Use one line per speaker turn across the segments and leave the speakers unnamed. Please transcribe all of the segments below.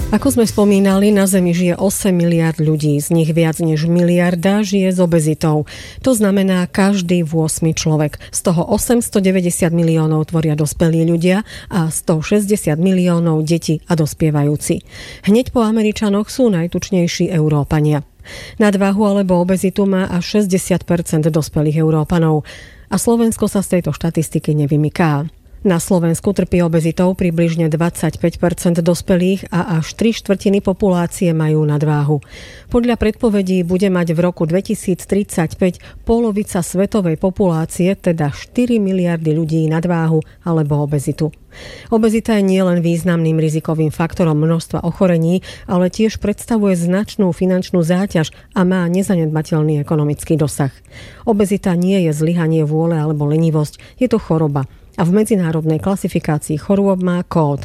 Ako sme spomínali, na Zemi žije 8 miliard ľudí, z nich viac než miliarda žije s obezitou. To znamená každý 8. človek. Z toho 890 miliónov tvoria dospelí ľudia a 160 miliónov deti a dospievajúci. Hneď po Američanoch sú najtučnejší Európania. Nadváhu alebo obezitu má až 60% dospelých Európanov. A Slovensko sa z tejto štatistiky nevymyká. Na Slovensku trpí obezitou približne 25% dospelých a až 3/4 populácie majú nadváhu. Podľa predpovedí bude mať v roku 2035 polovica svetovej populácie, teda 4 miliardy ľudí nadváhu alebo obezitu. Obezita je nielen významným rizikovým faktorom množstva ochorení, ale tiež predstavuje značnú finančnú záťaž a má nezanedbateľný ekonomický dosah. Obezita nie je zlyhanie vôle alebo lenivosť, je to choroba. A v medzinárodnej klasifikácii chorôb má kód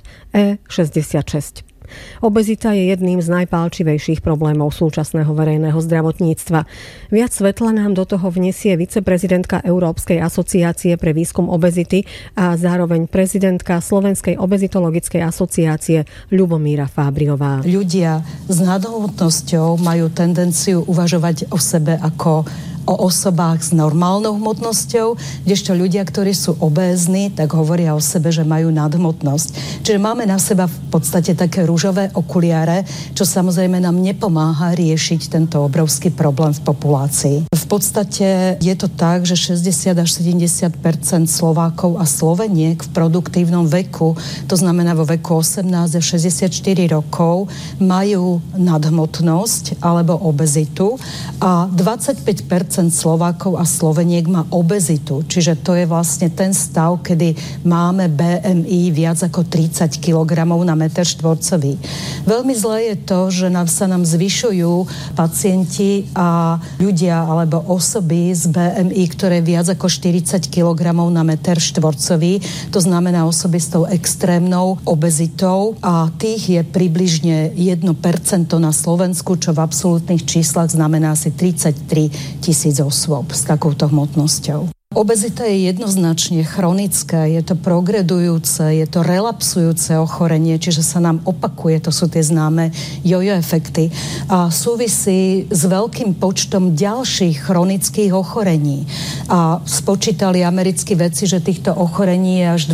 E66. Obezita je jedným z najpálčivejších problémov súčasného verejného zdravotníctva. Viac svetla nám do toho vnesie viceprezidentka Európskej asociácie pre výskum obezity a zároveň prezidentka Slovenskej obezitologickej asociácie Ľubomíra Fábriová.
Ľudia s nadhmotnosťou majú tendenciu uvažovať o sebe ako o osobách s normálnou hmotnosťou, kdežto ľudia, ktorí sú obézni, tak hovoria o sebe, že majú nadhmotnosť. Čiže máme na seba v podstate také ružové okuliare, čo samozrejme nám nepomáha riešiť tento obrovský problém v populácii. V podstate je to tak, že 60 až 70% Slovákov a Sloveniek v produktívnom veku, to znamená vo veku 18 až 64 rokov, majú nadhmotnosť alebo obezitu a 25% Slovákov a Sloveniek má obezitu, čiže to je vlastne ten stav, kedy máme BMI viac ako 30 kg na meter štvorcový. Veľmi zlé je to, že sa nám zvyšujú pacienti a ľudia alebo osoby z BMI, ktoré je viac ako 40 kg na meter štvorcový, to znamená osoby s tou extrémnou obezitou a tých je približne 1% na Slovensku, čo v absolútnych číslach znamená asi 33 000 osôb s takouto hmotnosťou. Obezita je jednoznačne chronická, je to progredujúce, je to relapsujúce ochorenie, čiže sa nám opakuje, to sú tie známe jojo efekty a súvisí s veľkým počtom ďalších chronických ochorení. A spočítali americkí vedci, že týchto ochorení je až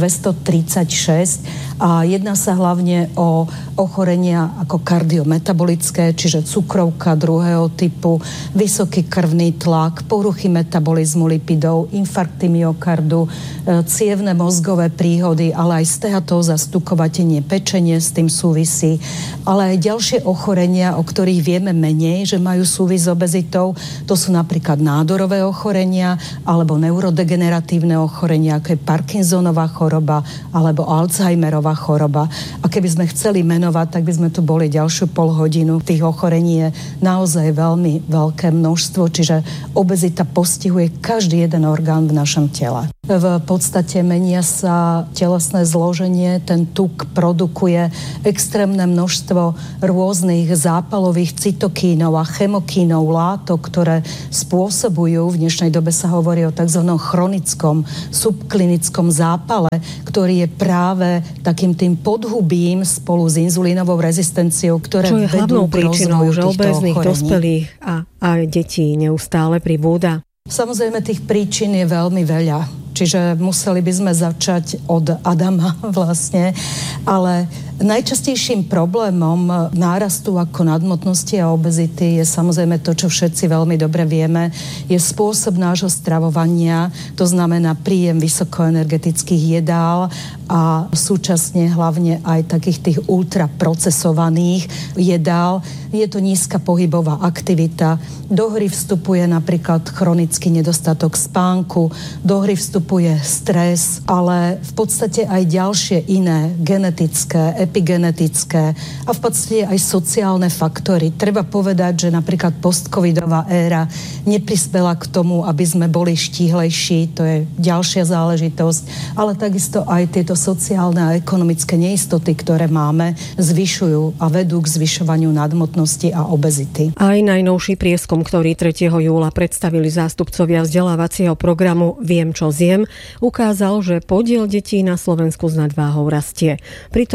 236 a jedná sa hlavne o ochorenia ako kardiometabolické, čiže cukrovka druhého typu, vysoký krvný tlak, poruchy metabolizmu lipidov, infarkty myokardu, cievne mozgové príhody, ale aj steatóza, stukovatenie, pečenie s tým súvisí, ale aj ďalšie ochorenia, o ktorých vieme menej, že majú súvis s obezitou, to sú napríklad nádorové ochorenia alebo neurodegeneratívne ochorenia, ako je Parkinsonová choroba alebo Alzheimerová choroba. A keby sme chceli menovať, tak by sme tu boli ďalšiu polhodinu. Tých ochorení je naozaj veľmi veľké množstvo, čiže obezita postihuje každý jeden orgán v našom tele. V podstate menia sa telesné zloženie, ten tuk produkuje extrémne množstvo rôznych zápalových cytokínov a chemokínov látok, ktoré spôsobujú, v dnešnej dobe sa hovorí o tzv. Chronickom subklinickom zápale, ktorý je práve takým tým podhubím spolu s inzulínovou rezistenciou, ktoré
vedú
k rozvoju týchto ochorení. Čo je hlavnou príčinou,
že obéznych dospelých a detí neustále pribúda?
Samozrejme, tých príčin je veľmi veľa. Čiže museli by sme začať od Adama vlastne, ale najčastejším problémom nárastu ako nadmotnosti a obezity je samozrejme to, čo všetci veľmi dobre vieme, je spôsob nášho stravovania, to znamená príjem vysokoenergetických jedál a súčasne hlavne aj takých tých ultraprocesovaných jedál. Je to nízka pohybová aktivita, do hry vstupuje napríklad chronický nedostatok spánku, do hry vstupuje stres, ale v podstate aj ďalšie iné genetické, epigenetické a v podstate aj sociálne faktory. Treba povedať, že napríklad postcovidová éra neprispela k tomu, aby sme boli štíhlejší, to je ďalšia záležitosť, ale takisto aj tieto sociálne a ekonomické neistoty, ktoré máme, zvyšujú a vedú k zvyšovaniu nadmotnosti a obezity.
Aj najnovší prieskum, ktorý 3. júla predstavili zástupcovia vzdelávacieho programu Viem, čo zjem, ukázal, že podiel detí na Slovensku s nadváhou rastie. Pritom nadváha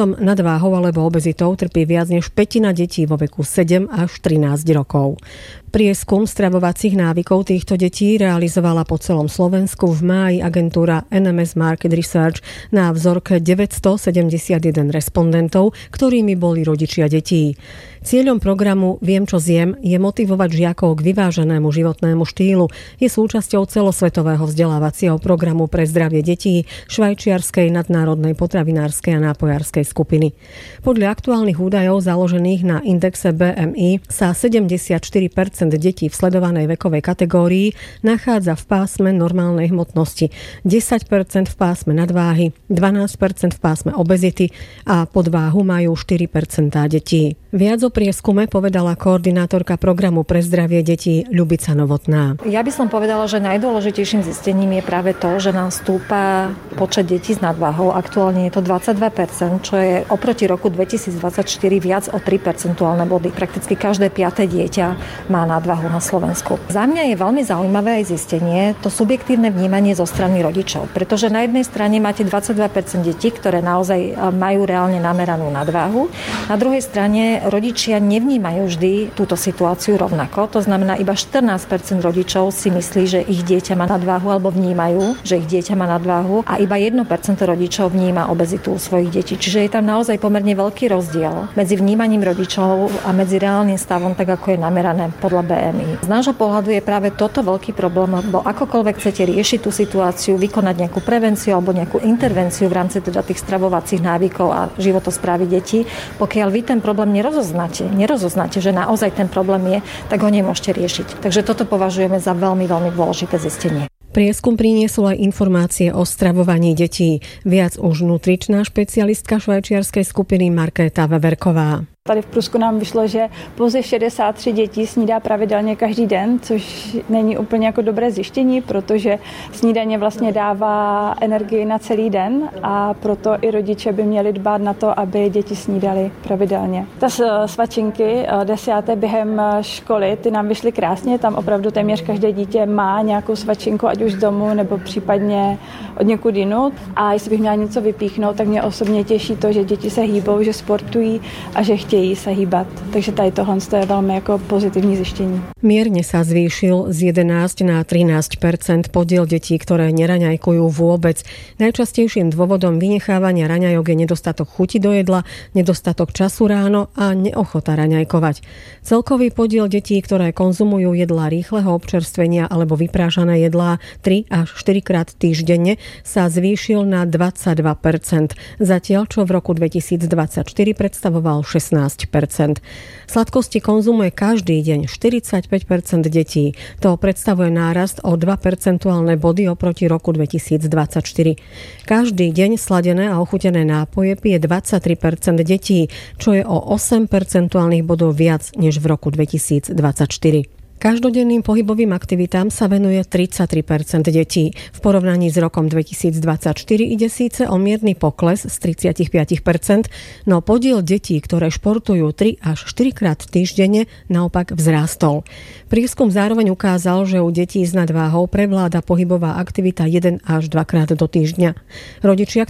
nadváhou alebo obezitou trpí viac než 1/5 detí vo veku 7 až 13 rokov. Prieskum stravovacích návykov týchto detí realizovala po celom Slovensku v máji agentúra NMS Market Research na vzorke 971 respondentov, ktorými boli rodičia detí. Cieľom programu Viem, čo zjem je motivovať žiakov k vyváženému životnému štýlu. Je súčasťou celosvetového vzdelávacieho programu pre zdravie detí švajčiarskej nadnárodnej potravinárskej a nápojárskej skupiny. Podľa aktuálnych údajov založených na indexe BMI sa 74% detí v sledovanej vekovej kategórii nachádza v pásme normálnej hmotnosti, 10% v pásme nadváhy, 12% v pásme obezity a podváhu majú 4% detí. Viac o prieskume povedala koordinátorka programu pre zdravie detí Ľubica Novotná.
Ja by som povedala, že najdôležitejším zistením je práve to, že nám stúpa počet detí s nadváhou. Aktuálne je to 22%, čo je oproti roku 2024 viac o 3 percentuálne body. Prakticky každé 5. dieťa má nadváhu na Slovensku. Za mňa je veľmi zaujímavé aj zistenie, to subjektívne vnímanie zo strany rodičov, pretože na jednej strane máte 22% detí, ktoré naozaj majú reálne nameranú nadváhu. Na druhej strane rodičia nevnímajú vždy túto situáciu rovnako. To znamená, iba 14% rodičov si myslí, že ich dieťa má nadváhu alebo vnímajú, že ich dieťa má nadváhu a iba 1% rodičov vníma obezitu u svojich detí. Čiže je tam naozaj pomerne veľký rozdiel medzi vnímaním rodičov a medzi reálnym stavom, tak ako je namerané podľa BMI. Z nášho pohľadu je práve toto veľký problém, lebo akokoľvek chcete riešiť tú situáciu, vykonať nejakú prevenciu alebo nejakú intervenciu v rámci teda tých stravovacích návykov a životosprávy detí, pokiaľ vy ten problém nerozoznáte, že naozaj ten problém je, tak ho nemôžete riešiť. Takže toto považujeme za veľmi, veľmi dôležité zistenie.
Prieskum priniesol aj informácie o stravovaní detí. Viac už nutričná špecialistka švajčiarskej skupiny Markéta Veverková.
Tady v průzkumu nám vyšlo, že pouze 63 dětí snídá pravidelně každý den, což není úplně jako dobré zjištění, protože snídaně vlastně dává energii na celý den a proto i rodiče by měli dbát na to, aby děti snídali pravidelně. Ta svačinky 10. během školy, ty nám vyšly krásně, tam opravdu téměř každé dítě má nějakou svačinku, ať už z domu nebo případně od někud jinut. A jestli bych měla něco vypíchnout, tak mě osobně těší to, že děti se hýbou, že sportují a že chtějí sa hýbať. Takže tady tohle je veľmi ako pozitívne zištenie.
Mierne sa zvýšil z 11 na 13% podiel detí, ktoré neraňajkujú vôbec. Najčastejším dôvodom vynechávania raňajok je nedostatok chuti do jedla, nedostatok času ráno a neochota raňajkovať. Celkový podiel detí, ktoré konzumujú jedlá rýchleho občerstvenia alebo vyprážané jedlá 3 až 4 krát týždenne, sa zvýšil na 22%, zatiaľ čo v roku 2024 predstavoval 16%. Sladkosti konzumuje každý deň 45% detí. To predstavuje nárast o 2 percentuálne body oproti roku 2024. Každý deň sladené a ochutené nápoje pije 23% detí, čo je o 8 percentuálnych bodov viac než v roku 2024. Každodenným pohybovým aktivitám sa venuje 33% detí. V porovnaní s rokom 2024 ide síce o mierny pokles z 35%, no podiel detí, ktoré športujú 3 až 4 krát týždenne, naopak vzrástol. Prieskum zároveň ukázal, že u detí s nadváhou prevláda pohybová aktivita 1 až 2 krát do týždňa. Rodičia,